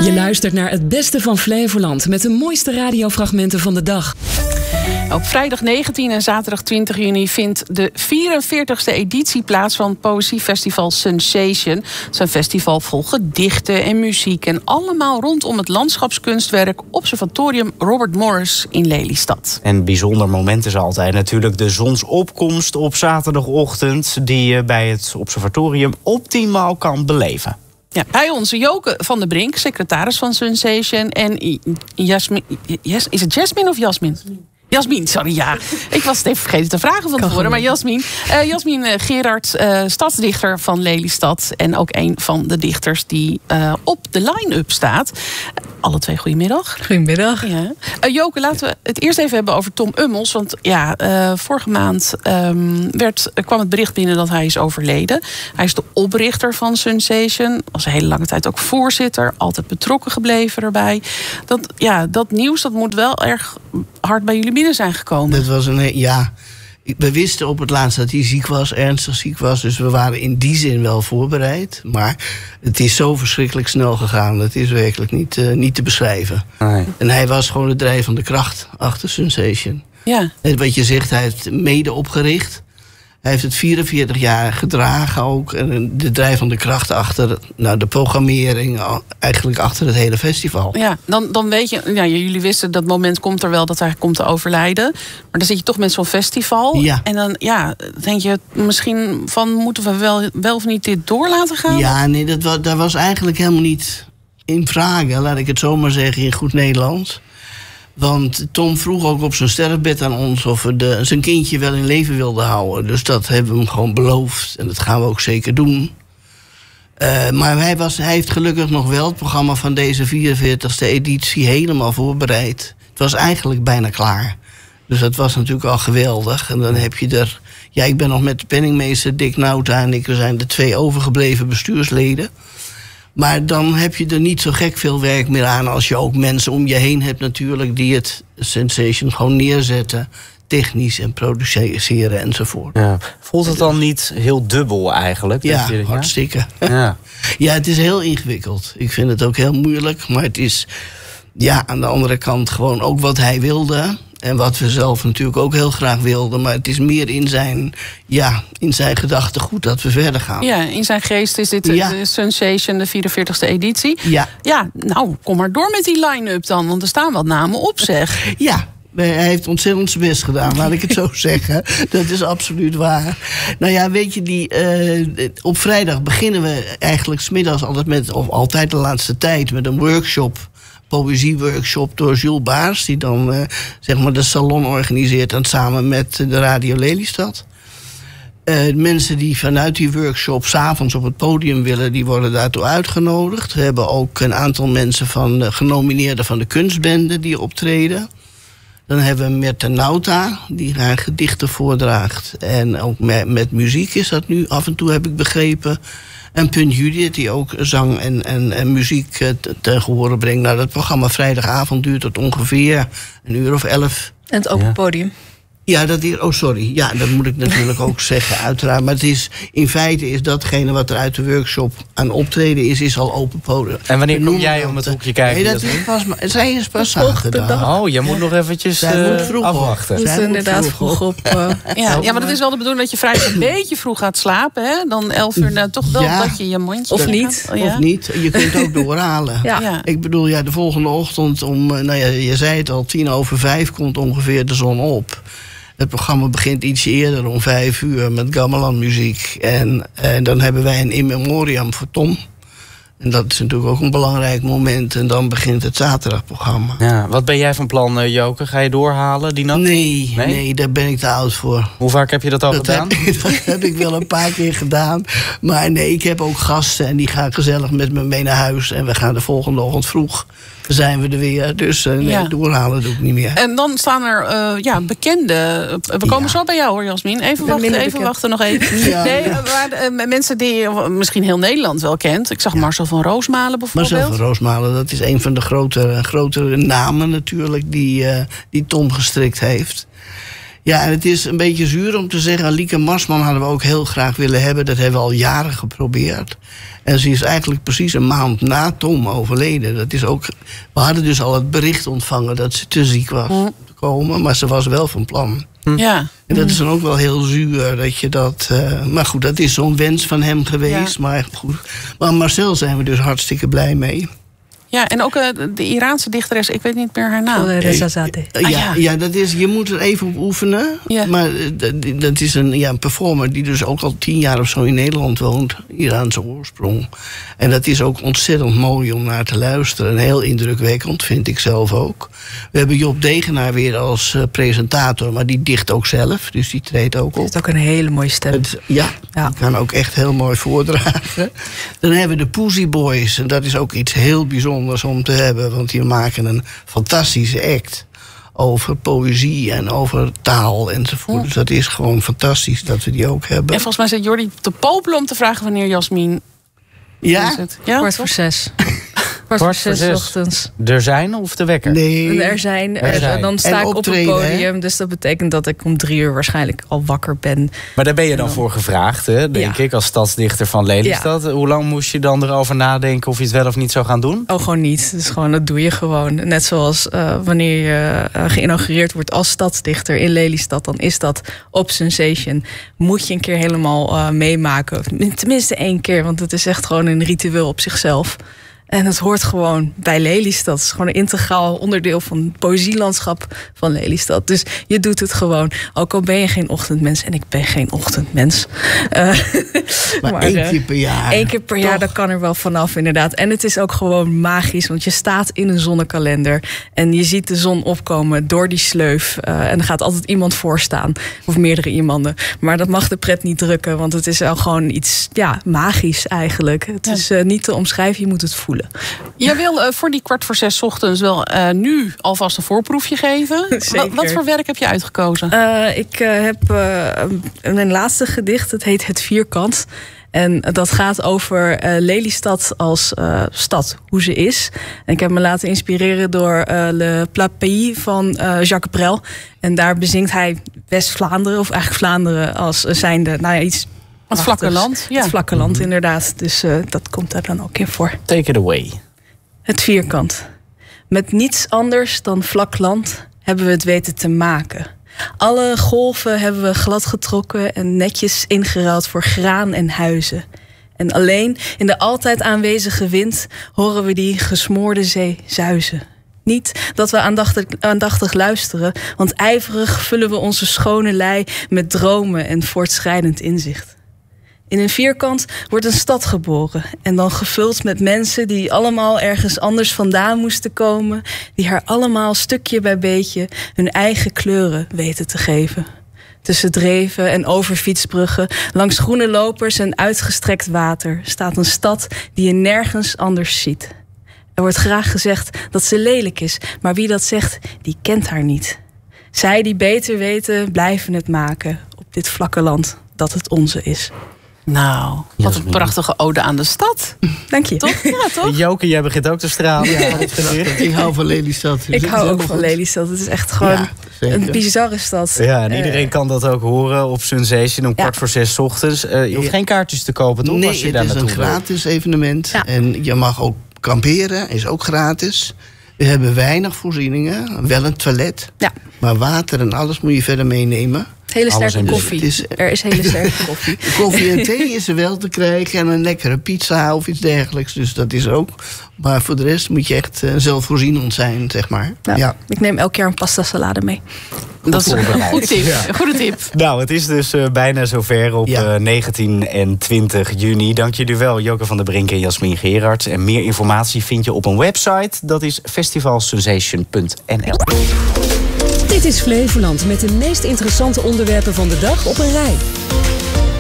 Je luistert naar het beste van Flevoland met de mooiste radiofragmenten van de dag. Op vrijdag 19 en zaterdag 20 juni vindt de 44e editie plaats van het Poëziefestival Sensation. Het is een festival vol gedichten en muziek en allemaal rondom het landschapskunstwerk Observatorium Robert Morris in Lelystad. En bijzonder moment is altijd natuurlijk de zonsopkomst op zaterdagochtend, die je bij het observatorium optimaal kan beleven. Ja, bij onze Joke van der Brink, secretaris van Sensation, en Jasmin. Is het Jasmin of Jasmin? Jasmin, sorry, ja. Ik was het even vergeten te vragen van tevoren. Maar Jasmin Gerard, stadsdichter van Lelystad. En ook een van de dichters die op de line-up staat. Alle twee, goedemiddag. Goedemiddag. Ja. Joke, laten we het eerst even hebben over Tom Ummels. Want ja, vorige maand kwam het bericht binnen dat hij is overleden. Hij is de oprichter van Sensation. Was een hele lange tijd ook voorzitter. Altijd betrokken gebleven erbij. Dat nieuws, dat moet wel erg hard bij jullie binnen zijn gekomen. Dat was we wisten op het laatst dat hij ziek was, ernstig ziek was. Dus we waren in die zin wel voorbereid. Maar het is zo verschrikkelijk snel gegaan. Dat is werkelijk niet te beschrijven. Nee. En hij was gewoon de drijvende kracht achter Sensation. Ja. En wat je zegt, hij heeft mede opgericht. Hij heeft het 44 jaar gedragen ook. En de drijvende kracht achter de programmering, eigenlijk achter het hele festival. Ja, dan weet je, jullie wisten dat moment komt er wel dat hij komt te overlijden. Maar dan zit je toch met zo'n festival. Ja. En dan denk je misschien van, moeten we wel of niet dit door laten gaan? Ja, nee, dat was eigenlijk helemaal niet in vragen, laat ik het zo maar zeggen in goed Nederlands. Want Tom vroeg ook op zijn sterfbed aan ons of we zijn kindje wel in leven wilden houden. Dus dat hebben we hem gewoon beloofd. En dat gaan we ook zeker doen. Maar hij heeft gelukkig nog wel het programma van deze 44e editie helemaal voorbereid. Het was eigenlijk bijna klaar. Dus dat was natuurlijk al geweldig. En dan heb je er... Ja, ik ben nog met de penningmeester Dick Nauta en we zijn de 2 overgebleven bestuursleden. Maar dan heb je er niet zo gek veel werk meer aan als je ook mensen om je heen hebt natuurlijk die het Sensation gewoon neerzetten, technisch en produceren enzovoort. Ja. Voelt het dan niet heel dubbel eigenlijk? Ja, hartstikke. Ja. Ja, het is heel ingewikkeld. Ik vind het ook heel moeilijk, maar het is aan de andere kant gewoon ook wat hij wilde. En wat we zelf natuurlijk ook heel graag wilden. Maar het is meer in zijn gedachtegoed dat we verder gaan. Ja, in zijn geest is dit de Sensation, de 44e editie. Ja, nou, kom maar door met die line-up dan. Want er staan wat namen op, zeg. Ja. Hij heeft ontzettend zijn best gedaan, laat ik het zo zeggen. Dat is absoluut waar. Nou ja, weet je, op vrijdag beginnen we eigenlijk 's middags altijd de laatste tijd met een workshop. Poëzieworkshop door Jules Baars, die dan de salon organiseert en samen met de Radio Lelystad. Mensen die vanuit die workshop 's avonds op het podium willen, die worden daartoe uitgenodigd. We hebben ook een aantal mensen van genomineerden van de kunstbende die optreden. Dan hebben we Merte Nauta, die haar gedichten voordraagt. En ook met muziek is dat nu af en toe, heb ik begrepen. En Punt Judith, die ook zang en muziek ten gehore brengt. Nou, dat programma vrijdagavond duurt tot ongeveer 11:00. En het open podium. Ja, dat moet ik natuurlijk ook zeggen, uiteraard. Maar in feite is datgene wat er uit de workshop aan optreden is al open podium. En wanneer kom jij om het hoekje kijken? Nee, zij is pas zaterdag. Oh, je moet nog eventjes afwachten. Dat is inderdaad vroeg op. Ja, maar dat is wel de bedoeling dat je vrijdag een beetje vroeg gaat slapen. Hè? Dan 11:00 toch wel dat je mandje... Of niet. Of niet. Je kunt ook doorhalen. Ja. Ik bedoel, de volgende ochtend je zei het al, 4:10 komt ongeveer de zon op. Het programma begint iets eerder, om 5:00 met gamelanmuziek. En dan hebben wij een in memoriam voor Tom. En dat is natuurlijk ook een belangrijk moment. En dan begint het zaterdagprogramma. Ja, wat ben jij van plan, Joke? Ga je doorhalen die nacht? Nee, daar ben ik te oud voor. Hoe vaak heb je dat al gedaan? Dat heb ik wel een paar keer gedaan. Maar nee, ik heb ook gasten en die gaan gezellig met me mee naar huis. En we gaan de volgende ochtend vroeg. Zijn we er weer. Dus doorhalen doe ik niet meer. En dan staan er bekende... We komen zo bij jou hoor, Jasmin. Even wachten nog even. Ja. Nee, mensen die misschien heel Nederland wel kent. Ik zag Marcel van Roosmalen bijvoorbeeld. Marcel van Roosmalen, dat is een van de grotere namen natuurlijk die Tom gestrikt heeft. Ja, en het is een beetje zuur om te zeggen... Lieke Marsman hadden we ook heel graag willen hebben. Dat hebben we al jaren geprobeerd. En ze is eigenlijk precies een maand na Tom overleden. Dat is ook, we hadden dus al het bericht ontvangen dat ze te ziek was om te komen. Maar ze was wel van plan. Ja. En dat is dan ook wel heel zuur dat je dat... maar goed, dat is zo'n wens van hem geweest. Ja. Maar goed. Maar Marcel zijn we dus hartstikke blij mee. Ja, en ook de Iraanse dichteres, ik weet niet meer haar naam. Rezazadeh. Ja, dat is, je moet er even op oefenen. Ja. Maar dat is een performer die dus ook al 10 jaar of zo in Nederland woont. Iraanse oorsprong. En dat is ook ontzettend mooi om naar te luisteren. En heel indrukwekkend, vind ik zelf ook. We hebben Job Degenaar weer als presentator. Maar die dicht ook zelf, dus die treedt ook op. Het is ook een hele mooie stem. Die kan ook echt heel mooi voordragen. Dan hebben we de Poesie Boys. En dat is ook iets heel bijzonders om te hebben. Want die maken een fantastische act over poëzie en over taal enzovoort. Dus dat is gewoon fantastisch dat we die ook hebben. En volgens mij zit Jordi te popelen om te vragen wanneer Jasmin Ja? is het. Ja? 6:15. 6:15 ochtends. Er zijn of de wekker? Nee. En er zijn. Dan sta En ik op het optreden, podium. Dus dat betekent dat ik om 3 uur waarschijnlijk al wakker ben. Maar daar ben je dan voor gevraagd, hè, denk ik, als stadsdichter van Lelystad. Hoe lang moest je dan erover nadenken of je het wel of niet zou gaan doen? Oh, gewoon niet. Dus gewoon, dat doe je gewoon. Net zoals wanneer je geïnaugureerd wordt als stadsdichter in Lelystad, dan is dat op Sensation. Moet je een keer helemaal meemaken. Tenminste 1 keer, want het is echt gewoon een ritueel op zichzelf. En het hoort gewoon bij Lelystad. Het is gewoon een integraal onderdeel van het poëzielandschap van Lelystad. Dus je doet het gewoon. Ook al ben je geen ochtendmens. En ik ben geen ochtendmens. Maar 1 keer per jaar. 1 keer per jaar, dat kan er wel vanaf inderdaad. En het is ook gewoon magisch. Want je staat in een zonnekalender. En je ziet de zon opkomen door die sleuf. En er gaat altijd iemand voor staan. Of meerdere iemanden. Maar dat mag de pret niet drukken. Want het is wel gewoon iets magisch eigenlijk. Het is niet te omschrijven. Je moet het voelen. Jij wil voor die 5:45 ochtends wel nu alvast een voorproefje geven. Zeker. Wat voor werk heb je uitgekozen? Ik heb mijn laatste gedicht. Het heet Het Vierkant. En dat gaat over Lelystad als stad, hoe ze is. En ik heb me laten inspireren door Le Plat Pays van Jacques Brel. En daar bezingt hij West-Vlaanderen, of eigenlijk Vlaanderen als zijnde iets... Het vlakke land. Ja. Het vlakke land, inderdaad. Dus dat komt daar dan ook in voor. Take it away. Het vierkant. Met niets anders dan vlak land hebben we het weten te maken. Alle golven hebben we glad getrokken en netjes ingeruild voor graan en huizen. En alleen in de altijd aanwezige wind horen we die gesmoorde zee zuizen. Niet dat we aandachtig luisteren, want ijverig vullen we onze schone lei met dromen en voortschrijdend inzicht. In een vierkant wordt een stad geboren en dan gevuld met mensen die allemaal ergens anders vandaan moesten komen, die haar allemaal stukje bij beetje hun eigen kleuren weten te geven. Tussen dreven en overfietsbruggen, langs groene lopers en uitgestrekt water staat een stad die je nergens anders ziet. Er wordt graag gezegd dat ze lelijk is, maar wie dat zegt, die kent haar niet. Zij die beter weten, blijven het maken op dit vlakke land dat het onze is. Nou, wat een prachtige ode aan de stad. Dank je. Toch? Ja, toch? Joke, jij begint ook te stralen. Ja, Ik hou van Lelystad. Ik hou ook van Lelystad. Het is echt gewoon een bizarre stad. Ja, en iedereen kan dat ook horen op Sensation om 5:45 ochtends. Je hoeft geen kaartjes te kopen, toch? Nee, als je het daar is een naartoe wil. gratis evenement. Ja. En je mag ook kamperen, is ook gratis. We hebben weinig voorzieningen, wel een toilet. Ja. Maar water en alles moet je verder meenemen. Hele Alles sterke in koffie. Er is hele sterke koffie. Koffie en thee is er wel te krijgen. En een lekkere pizza of iets dergelijks. Dus dat is ook. Maar voor de rest moet je echt zelfvoorzienend zijn, zeg maar. Nou, Ja. Ik neem elk jaar een pasta salade mee. Dat is een goed tip. Een goede tip. Nou, het is dus bijna zover op Ja. 19 en 20 juni. Dank jullie wel, Joke van der Brink en Jasmin Gerards. En meer informatie vind je op een website. Dat is festivalsensation.nl. Dit is Flevoland met de meest interessante onderwerpen van de dag op een rij.